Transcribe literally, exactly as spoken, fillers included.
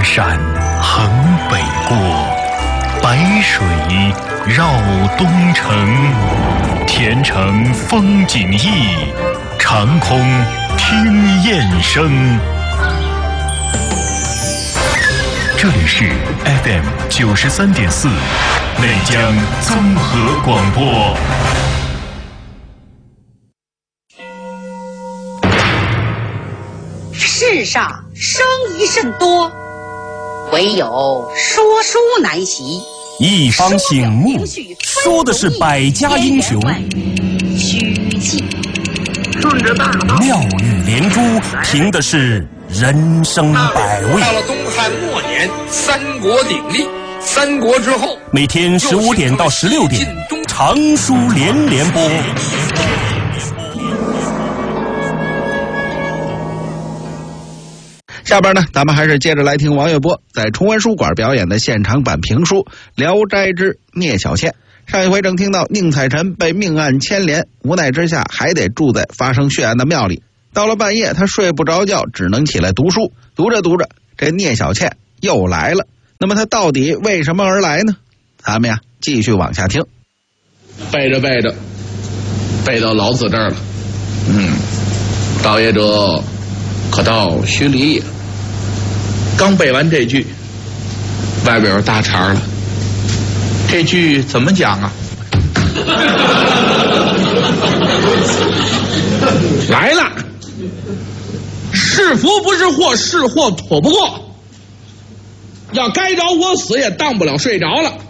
山横北郭，白水绕东城。田城风景异，长空听雁声。这里是 F M 九十三点四内江综合广播。 世上生疑甚多，唯有说书难习。 一方醒目，说的是百家英雄。 虚记顺着大道， 妙语连珠，凭的是人生百味。 到了东汉末年，三国鼎立。三国之后， 每天十五点到十六点，长书连连播。 下边呢，咱们还是接着来听王月波在崇文书馆表演的现场版评书《聊斋之聂小倩》。上一回正听到宁采臣被命案牵连，无奈之下还得住在发生血案的庙里。到了半夜，他睡不着觉，只能起来读书。读着读着，这聂小倩又来了。那么他到底为什么而来呢？咱们呀，继续往下听。 背着背着，背到老子这儿了。嗯，道业者，可到须离也。刚背完这句，外边有大茬了。这句怎么讲啊？来了，是福不是祸，是祸躲不过。要该着我死也当不了睡着了。